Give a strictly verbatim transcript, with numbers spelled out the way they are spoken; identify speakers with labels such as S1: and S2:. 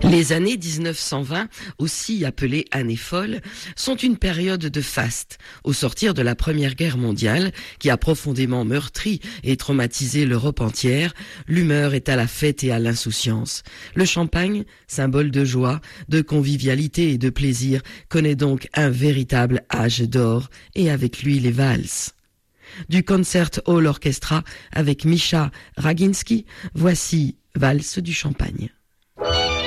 S1: Les années dix-neuf cent vingt, aussi appelées années folles, sont une période de faste. Au sortir de la Première Guerre mondiale, qui a profondément meurtri et traumatisé l'Europe entière, l'humeur est à la fête et à l'insouciance. Le champagne, symbole de joie, de convivialité et de plaisir, connaît donc un véritable âge d'or, et avec lui les valses. Du Concert Hall Orchestra avec Misha Raginski, voici Valse du Champagne.